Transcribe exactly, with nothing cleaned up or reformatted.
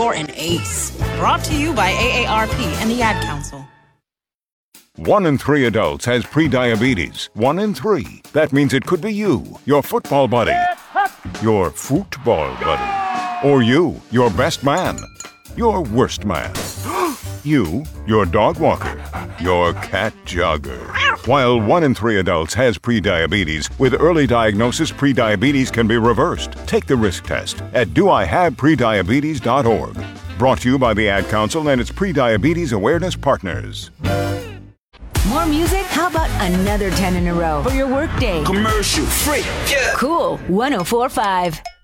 you're an ace. Brought to you by A A R P and the Ad Council. One in three adults has prediabetes. One in three. That means it could be you, your football buddy, your football buddy, or you, your best man, your worst man, you, your dog walker, your cat jogger. While one in three adults has prediabetes, with early diagnosis, prediabetes can be reversed. Take the risk test at do I have prediabetes dot org. Brought to you by the Ad Council and its prediabetes awareness partners. More music? How about another ten in a row for your workday? Commercial free. Yeah. Cool. one oh four point five.